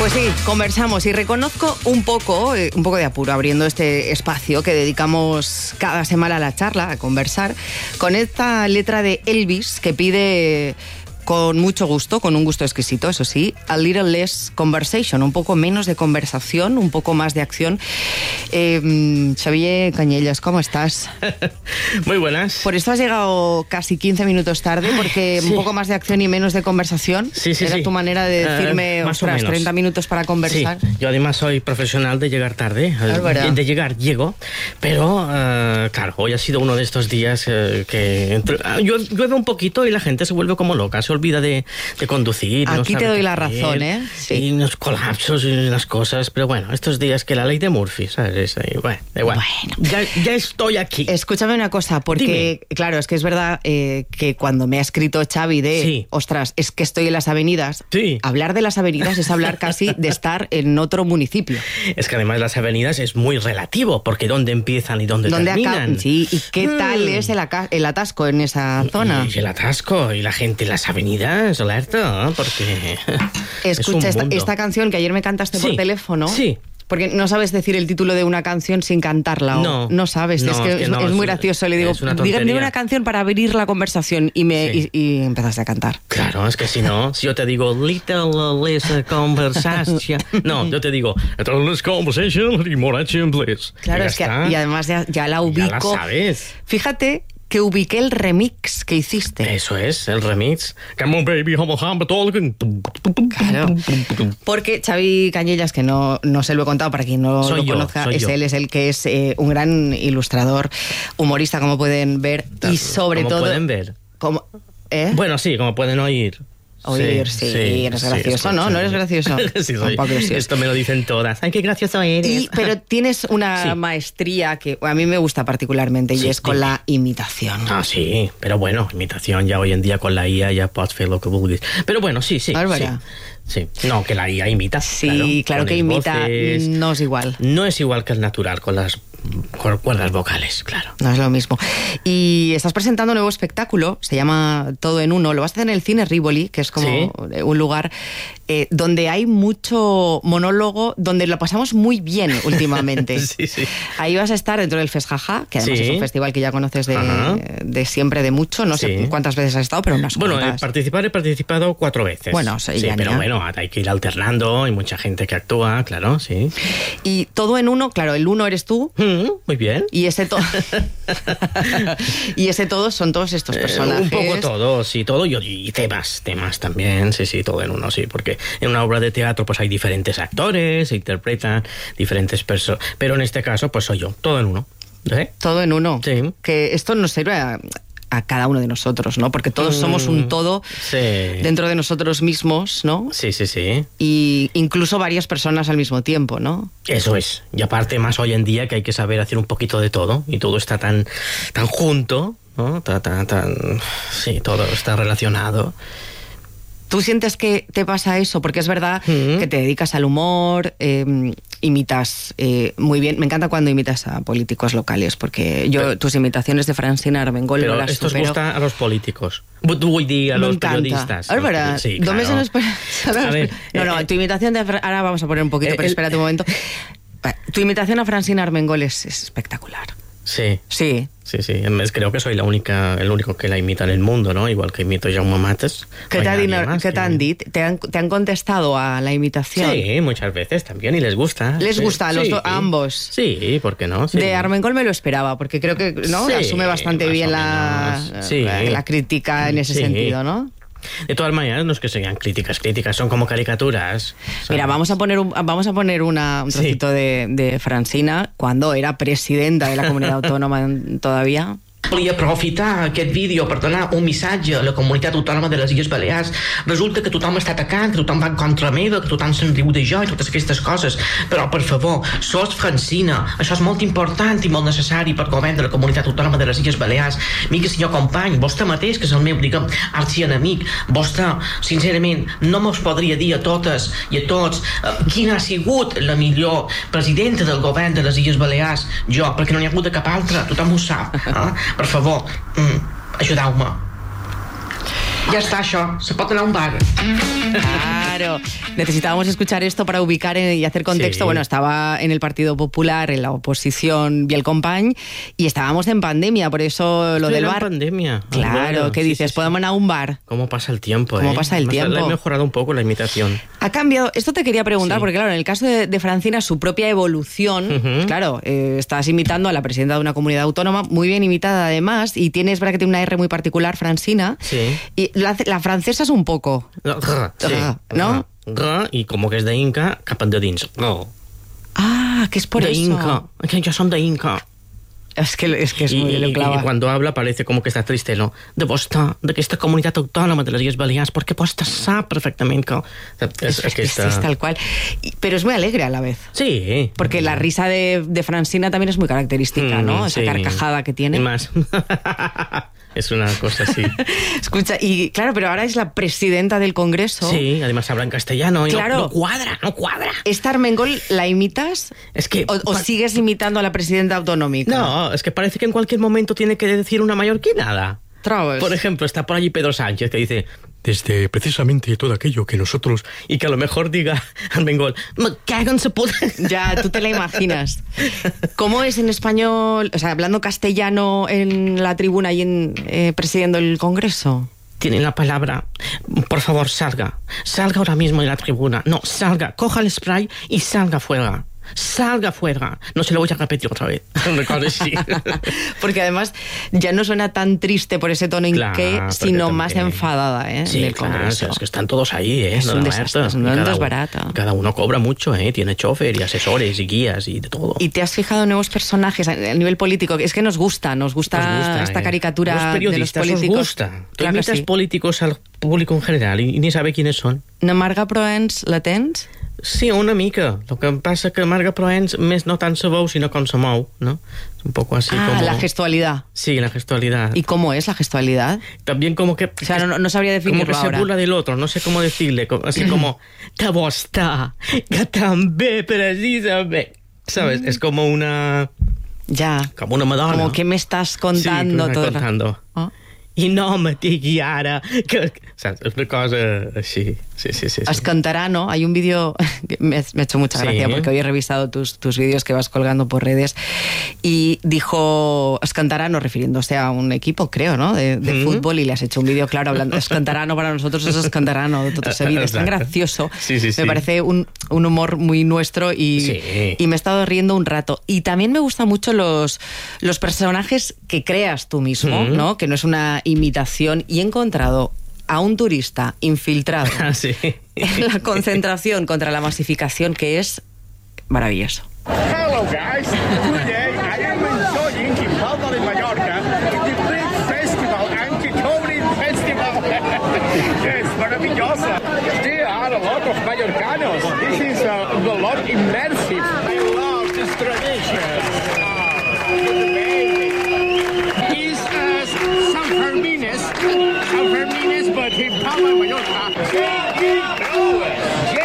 Pues sí, conversamos y reconozco un poco de apuro abriendo este espacio que dedicamos cada semana a la charla, a conversar, con esta letra de Elvis que pide con mucho gusto, con un gusto exquisito, eso sí, a little less conversation, un poco menos de conversación, un poco más de acción. Xavier Cañellas, ¿cómo estás? Muy buenas. Por esto has llegado casi 15 minutos tarde, porque sí, un poco más de acción y menos de conversación. Sí. Era tu manera de decirme, ostras, 30 minutos para conversar. Sí. Yo además soy profesional de llegar tarde. De llegar, llego. Pero, claro, hoy ha sido uno de estos días que llueve un poquito y la gente se vuelve como loca, se olvida de conducir. Aquí no te doy la razón, ¿eh? Sí. Y unos colapsos y unas cosas. Pero bueno, estos días que la ley de Murphy, ¿sabes? Bueno, ya estoy aquí. Escúchame una cosa, porque, dime. Claro, es que es verdad que cuando me ha escrito Xavi de, ostras, es que estoy en las avenidas, hablar de las avenidas es hablar casi de estar en otro municipio. Es que además las avenidas es muy relativo, porque ¿dónde empiezan y dónde terminan? Sí, ¿y qué tal es el atasco en esa zona? Y el atasco, y la gente en las avenidas, alerta, porque escucha, esta canción que ayer me cantaste por teléfono. Sí. Porque no sabes decir el título de una canción sin cantarla. No sabes. No, es muy gracioso. Le digo, díganme una canción para abrir la conversación. Y empezaste a cantar. Claro, es que si yo te digo little less conversation. No, yo te digo little less conversation y more action, please. Claro, es que y además ya la ubico. Ya la sabes. Fíjate que ubiqué el remix que hiciste. Eso es, el remix. Come on, baby, claro. Porque Xavi Cañellas, que no se lo he contado para quien no lo conozca, él es el que es un gran ilustrador, humorista, como pueden ver, y sobre todo... Como pueden ver. Bueno, sí, como pueden oír. Sí, eres gracioso, ¿no? ¿No eres gracioso? Sí, soy. Esto me lo dicen todas. ¡Ay, qué gracioso eres! Pero tienes una maestría que a mí me gusta particularmente y es con la imitación. Ah, sí, pero bueno, imitación ya hoy en día con la IA ya pots fer lo que vulguis. Pero bueno, sí. Sí, no, que la IA imita. Sí, claro que imita, voces, no es igual. No es igual que el natural con las cuerdas vocales, claro. No es lo mismo. Y estás presentando un nuevo espectáculo, se llama Todo en Uno, lo vas a hacer en el Cine Rivoli, que es como un lugar donde hay mucho monólogo, donde lo pasamos muy bien últimamente. Sí. Ahí vas a estar dentro del Fesjaja, que además es un festival que ya conoces de siempre, de mucho, no sé cuántas veces has estado, pero unas cuantas. He participado 4 veces. Bueno, pero bueno, hay que ir alternando, hay mucha gente que actúa, claro, sí. Y Todo en Uno, claro, el uno eres tú. Muy bien. Y ese todo son todos estos personajes. Un poco todo, sí, todo y temas también, sí, todo en uno, sí, porque en una obra de teatro pues hay diferentes actores, se interpretan diferentes personas, pero en este caso pues soy yo, todo en uno. Todo en uno. Sí. Que esto nos sirve a cada uno de nosotros, ¿no? Porque todos somos un todo dentro de nosotros mismos, ¿no? Sí. Y incluso varias personas al mismo tiempo, ¿no? Eso es. Y aparte más hoy en día que hay que saber hacer un poquito de todo y todo está tan junto, ¿no? Sí, todo está relacionado. ¿Tú sientes que te pasa eso? Porque es verdad que te dedicas al humor, imitas muy bien. Me encanta cuando imitas a políticos locales, porque tus imitaciones de Francina Armengol... Pero esto os gusta a los políticos. Vull dir, a los periodistas. Es verdad. Sí, claro. Tu imitación de... Ahora vamos a poner un poquito, pero espérate un momento. Tu imitación a Francina Armengol es espectacular. Sí. Creo que soy el único que la imita en el mundo, ¿no? Igual que imito a Jaume Mates. ¿Qué te han dicho? ¿Te han contestado a la imitación? Sí, muchas veces también, y les gusta. ¿Les gusta a ambos? Sí, ¿por qué no? Sí. De Armengol me lo esperaba, porque creo que asume bastante bien la crítica en ese sentido, ¿no? De todas maneras, no es que sean críticas, son como caricaturas. Mira, vamos a poner un trocito de Francina cuando era presidenta de la comunidad autónoma todavía. Volia aprofitar aquest vídeo per donar un missatge a la comunitat autònoma de les Illes Balears. Resulta que tothom està atacant, que tothom va en contra meva, que tothom se'n riu de jo i totes aquestes coses. Però, per favor, sos Francina. Això és molt important i molt necessari per govern de la comunitat autònoma de les Illes Balears. Mira, senyor company, vostè mateix, que és el meu, diguem, arxienemic, vostè, sincerament, no mos podria dir a totes i a tots quina ha sigut la millor presidenta del govern de les Illes Balears. Jo, perquè no n'hi ha hagut de cap altra, tothom ho sap. Per favor, ajudeu-me. Ja està, això. Se pot anar a un bar. Claro. Necesitábamos escuchar esto para ubicar y hacer contexto. Sí. Bueno, estaba en el Partido Popular, en la oposición Biel Company, y estábamos en pandemia, por eso lo del bar. Pandemia. Claro, bueno, ¿qué dices? ¿Podemos ir a un bar? ¿Cómo pasa el tiempo? ¿Cómo pasa el tiempo? Le he mejorado un poco la imitación. Ha cambiado. Esto te quería preguntar, porque claro, en el caso de Francina, su propia evolución, claro, estás imitando a la presidenta de una comunidad autónoma, muy bien imitada además, y es verdad que tiene una R muy particular, Francina. Sí. Y la francesa es un poco. Sí. ¿No? Y como que es de Inca, cap endins. No. Ah, que es por de eso. Inca. Que yo son de Inca. Es que es muy lo clava. Y cuando habla parece como que está triste, ¿no? De vostè, d'aquesta comunitat autònoma de les Illes Balears, perquè vostè sap perfectament que... Es tal cual. Pero es muy alegre a la vez. Sí. Porque la risa de Francina también es muy característica, ¿no? Esa carcajada que tiene. Y más. Es una cosa así. Escucha, y claro, pero ahora es la presidenta del Congreso. Sí, además habla en castellano y claro, no cuadra. ¿Esta Armengol la imitas? Es que... ¿O sigues imitando a la presidenta autonómica? No, es que parece que en cualquier momento tiene que decir una mallorquinada. ¿Trabes? Por ejemplo, está por allí Pedro Sánchez que dice... Desde precisamente todo aquello que nosotros... Y que a lo mejor diga Armengol, me cago en su puta. Ya, tú te la imaginas. ¿Cómo es en español, o sea, hablando castellano en la tribuna y presidiendo el Congreso? Tiene la palabra, por favor, salga ahora mismo de la tribuna. No, salga, coja el spray y salga fuera. Salga fuera. No se lo voy a repetir otra vez. Sí. Porque además ya no suena tan triste por ese tono inque, sino más enfadada, sí, del Congreso. Claro, es que están todos ahí, Es un desastre, no es barato. Cada uno cobra mucho, tiene chofer y asesores y guías y de todo. ¿Y te has fijado en nuevos personajes a nivel político? Es que nos gusta esta caricatura de los políticos. Os gusta. Claro, tú imitas políticos al público en general y ni sabe quiénes son. ¿Na Marga Proens la tens? Sí, una mica. Lo que pasa que Marga Proens no tan se veu, sino com se mou, ¿no? Es un poco así como... la gestualidad. Sí, la gestualidad. ¿Y cómo es la gestualidad? También como que... O sea, no sabría definirlo como que ahora. Se burla del otro, no sé cómo decirle. Así como... Que vostè, que també, precisament. ¿Sabes? Es como una... Ya. Como una madonna. Como que me estás contando. Sí, todo. Contando. ¿Oh? I no me digui ara que... ¿Sabes? Es una cosa así. Sí. Es cantará, ¿no? Hay un vídeo que me ha hecho mucha gracia porque hoy he revisado tus vídeos que vas colgando por redes y dijo Escantarano, refiriéndose a un equipo, creo, ¿no? De fútbol, y le has hecho un vídeo, claro, hablando Escantarano para nosotros es Escantarano de todo ese vídeo. Es tan gracioso. Sí. Me parece un humor muy nuestro y me he estado riendo un rato. Y también me gustan mucho los personajes que creas tú mismo, ¿no? Que no es una imitación, y he encontrado a un turista infiltrado en la concentración contra la masificación, que es maravilloso. Hello guys, today I am enjoying in Palma de Mallorca the big festival, Anti-COVID Festival. Yes, maravillosa. There are a lot of Mallorcanos. This is a lot immersive. I love this tradition. Is San Fermines, but in Palma de Mallorca. J.E. Brouwer.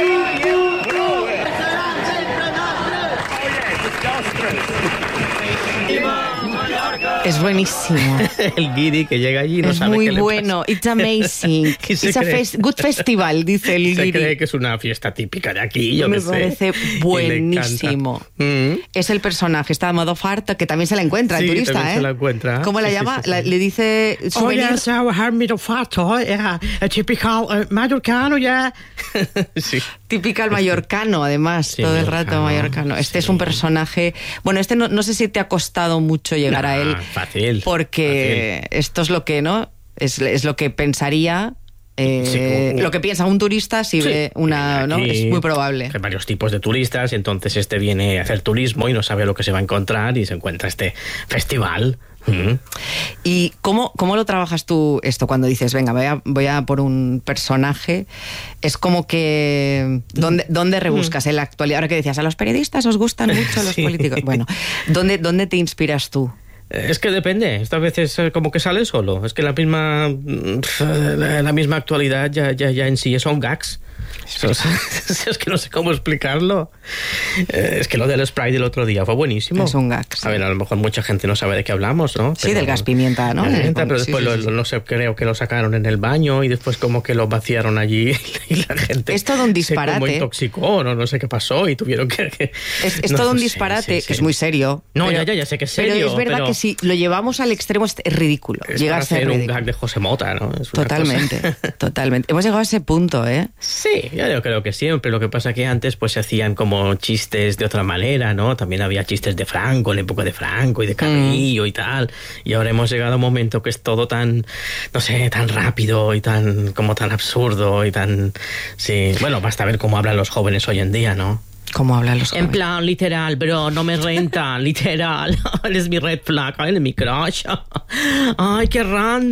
Es buenísimo. El guiri que llega allí no sabe qué le pasa. Es muy bueno. It's amazing. It's a good festival, dice el guiri. Se cree que es una fiesta típica de aquí, yo Me parece buenísimo. Es el personaje, está de modo farta, que también se la encuentra, el turista, también se la encuentra. ¿Cómo la llama? Le dice... Oye, medio farto, typical mallorcano, ya. Sí. Typical mallorcano, además, todo el rato mallorcano. Este es un personaje... Bueno, no sé si te ha costado mucho llegar a él. Fácil. Porque esto es lo que, ¿no? Es lo que pensaría... lo que piensa un turista si ve una... ¿no? Es muy probable. Hay varios tipos de turistas, y entonces este viene a hacer turismo y no sabe lo que se va a encontrar y se encuentra este festival. ¿Y cómo lo trabajas tú esto cuando dices, venga, voy a por un personaje? Es como que... ¿Dónde rebuscas en la actualidad? Ahora que decías, a los periodistas os gustan mucho los políticos. Bueno, ¿dónde te inspiras tú? Es que depende, estas veces como que sale solo. Es que la misma actualidad ya en sí son gags. Es que no sé cómo explicarlo. Es que lo del Sprite del otro día fue buenísimo. Es un gag. Sí. A ver, a lo mejor mucha gente no sabe de qué hablamos, ¿no? Sí, del gas pimienta, ¿no? Pero después no sé, creo que lo sacaron en el baño y después como que lo vaciaron allí y la gente... Es todo un disparate. Se como intoxicó, no sé qué pasó y tuvieron que... Es todo un disparate, que es muy serio. No, pero, ya sé que es serio. Pero es verdad que si lo llevamos al extremo es ridículo. Es llega para a ser hacer ridículo. un gag de José Mota, ¿no? Es Totalmente. Hemos llegado a ese punto, ¿eh? Sí, yo creo que siempre. Lo que pasa que antes pues se hacían como chistes de otra manera, ¿no? También había chistes de Franco, en la época de Franco y de Carrillo y tal. Y ahora hemos llegado a un momento que es todo tan, no sé, tan rápido y tan absurdo y tan... Sí, bueno, basta ver cómo hablan los jóvenes hoy en día, ¿no? ¿Cómo hablan los jóvenes? En plan, literal, bro, no me renta, literal. Él es mi red flag, él es mi crush. Ay, qué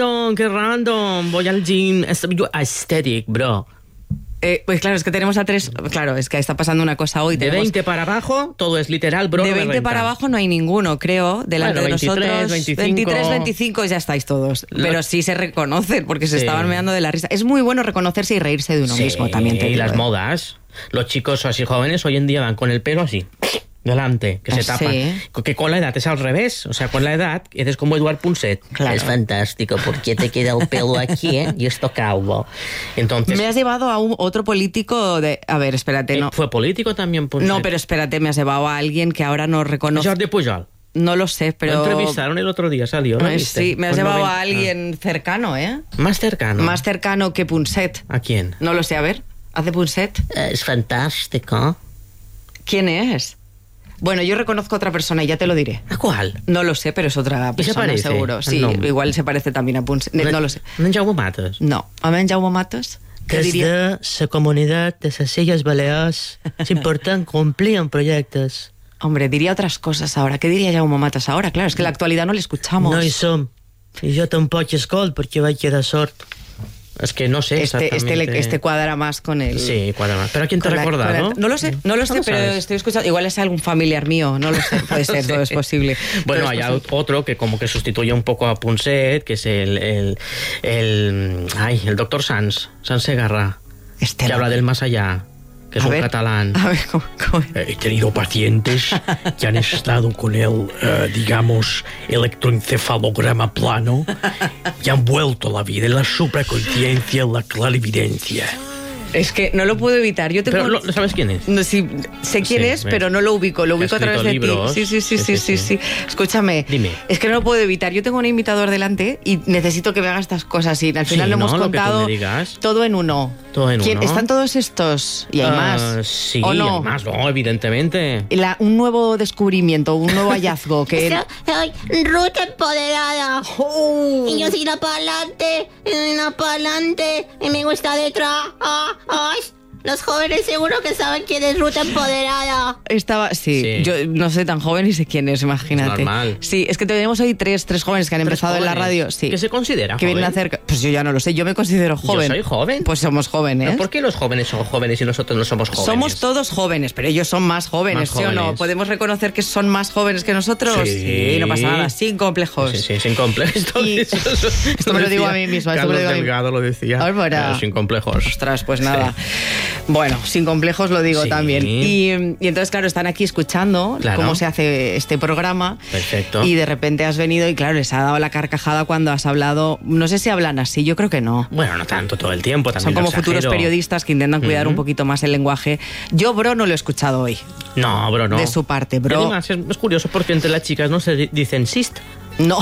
random. Voy al gym, aesthetic, bro. Pues claro, es que tenemos a tres... Claro, es que está pasando una cosa hoy. De 20 para abajo, todo es literal, bro. De 20 para abajo no hay ninguno, creo, delante de 23, nosotros. 25. 23, 25 ya estáis todos. Pero sí se reconocen, porque se estaban meando de la risa. Es muy bueno reconocerse y reírse de uno mismo, también te digo. Y las modas. Los chicos así jóvenes hoy en día van con el pelo así... delante, que se tapan. Sí. Que con la edad es al revés. O sea, con la edad eres como Eduard Punset. Claro. Es fantástico, porque te queda el pelo aquí, y esto calvo. Entonces... Me has llevado a otro político de... A ver, espérate, no. ¿Fue político también, Punset? No, pero espérate, me has llevado a alguien que ahora no reconozco. Jordi Pujol. No lo sé, pero... Lo entrevistaron el otro día, salió, ¿no? Sí, me has llevado a alguien cercano, ¿eh? ¿Más cercano? Más cercano que Punset. ¿A quién? No lo sé, a ver. ¿Hace Punset? Es fantástico. ¿Quién es? Bueno, yo reconozco a otra persona y ya te lo diré. ¿A cuál? No lo sé, pero es otra persona, seguro. Sí, igual se parece también a Punset. No lo sé. ¿En Jaume Matos? No. ¿En Jaume Matos? Des de la comunitat de les Illes Balears és important complir en proyectos. Hombre, diría otras cosas ahora. ¿Qué diría Jaume Matos ahora? Claro, es que la actualidad no le escuchamos. No hi som. I jo tampoc escolt perquè vaig quedar sort. Es que no sé exactamente. Este cuadra más con él. Sí, cuadra más. ¿Pero a quién te ha recordado? No lo sé, pero estoy escuchando. Igual es algún familiar mío, no lo sé. Puede ser, todo es posible. Bueno, hay otro que como que sustituye un poco a Punset, que es el doctor Sanz Segarra, que habla del más allá. Que es un catalán. A ver, ¿cómo? He tenido pacientes que han estado con el, digamos, electroencefalograma plano y han vuelto a la vida en la supraconciencia, en la clarividencia. Es que no lo puedo evitar. Yo tengo... Pero ¿sabes quién es? No, sí, sé quién es, pero no lo ubico. Lo ubico a través de libros. ti. Sí. Escúchame. Dime. Es que no lo puedo evitar. Yo tengo un imitador delante y necesito que me haga estas cosas. Y al final lo hemos contado todo en uno. Todo en uno. ¿Están todos estos? ¿Y hay más? Sí, ¿o no? hay más, no, evidentemente. Un nuevo descubrimiento, un nuevo hallazgo. Que Soy Ruth empoderada. Y yo soy la pa'lante, y me gusta detrás. Los jóvenes seguro que saben quién es Ruth empoderada. Sí, yo no soy tan joven y sé quién es, imagínate. Es normal. Sí, es que tenemos hoy tres jóvenes que han empezado en la radio. Sí. ¿Qué se considera que joven? Vienen a hacer... Pues yo ya no lo sé, yo me considero joven. ¿Yo soy joven? Pues somos jóvenes. ¿Pero por qué los jóvenes son jóvenes y nosotros no somos jóvenes? Somos todos jóvenes, pero ellos son más jóvenes, ¿sí o no? ¿Podemos reconocer que son más jóvenes que nosotros? Sí, no pasa nada, sin complejos. Sí, sin complejos. Esto me lo digo a mí misma. Carlos Delgado lo decía. Sin complejos. Ostras, pues nada. Sí. Bueno, sin complejos lo digo también. Y entonces, claro, están aquí escuchando cómo se hace este programa. Perfecto. Y de repente has venido y, claro, les ha dado la carcajada cuando has hablado. No sé si hablan así, yo creo que no. Bueno, no tanto todo el tiempo. También son como futuros periodistas que intentan cuidar un poquito más el lenguaje. Yo, bro, no lo he escuchado hoy. No, bro, no. De su parte, bro. Y además, es curioso porque entre las chicas no se dicen sist. No.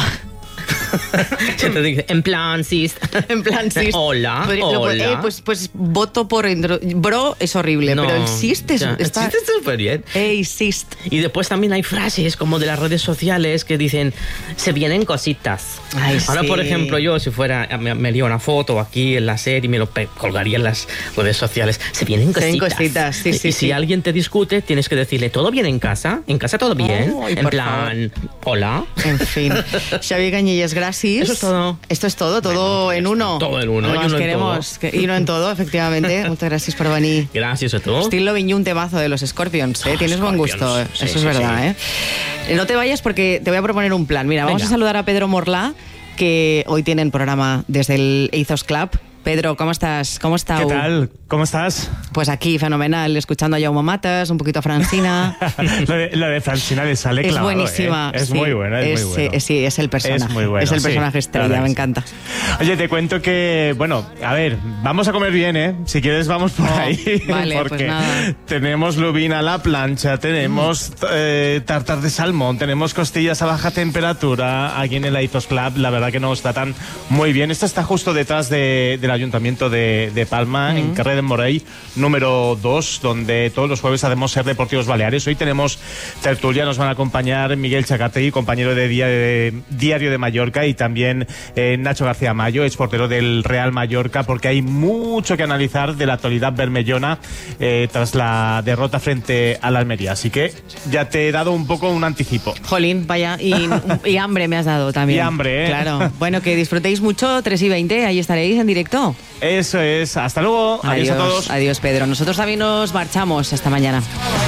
Se te dice, en plan sis. En plan sis. Hola. Pues voto por... Bro es horrible, pero el sist está súper bien. Hey, sist. Y después también hay frases como de las redes sociales que dicen, se vienen cositas. Ay, ahora, por ejemplo, yo si fuera, me haría una foto aquí en la serie y me lo colgaría en las redes sociales. Se vienen cositas. Sí. Y si alguien te discute, tienes que decirle, ¿todo bien en casa? ¿En casa todo bien? En plan, hola. En fin. Xavi Cañellas, gracias. Eso es todo. Esto es todo en uno. Todo en uno. Nos queremos. Y uno en todo, efectivamente. Muchas gracias por venir. Gracias a tú. Still Loving You, un temazo de los Scorpions, ¿eh? Tienes buen gusto. Sí, eso es verdad, ¿eh? No te vayas porque te voy a proponer un plan. Mira, vamos a saludar a Pedro Morlá, que hoy tienen programa desde el Ethos Club. Pedro, ¿cómo estás? ¿Cómo está? ¿Qué tal? ¿Cómo estás? Pues aquí, fenomenal, escuchando a Jaume Matas, un poquito a Francina. Lo de Francina le sale clavado. Es buenísima. Es muy buena, es muy buena. Sí, es el personaje. Es muy bueno, es el personaje estrella, me encanta. Oye, te cuento que, bueno, a ver, vamos a comer bien, ¿eh? Si quieres vamos por ahí. Vale, porque pues nada. tenemos lubina a la plancha, tenemos tartar de salmón, tenemos costillas a baja temperatura aquí en el Aizos Club. La verdad que nos tratan muy bien. Esto está justo detrás del Ayuntamiento de Palma, en Carrer de Morell, número 2, donde todos los jueves hacemos Ser Deportivos Baleares. Hoy tenemos tertulia, nos van a acompañar Miguel Chacategui, compañero de Diario de Mallorca, y también Nacho García Mayo, exportero del Real Mallorca, porque hay mucho que analizar de la actualidad bermellona tras la derrota frente a la Almería. Así que ya te he dado un poco un anticipo. Jolín, vaya, y hambre me has dado también. Y hambre, ¿eh? Claro. Bueno, que disfrutéis mucho, 3:20, ahí estaréis en directo. Eso es, hasta luego. Adiós a todos. Adiós, Pedro. Nosotros también nos marchamos. Hasta mañana.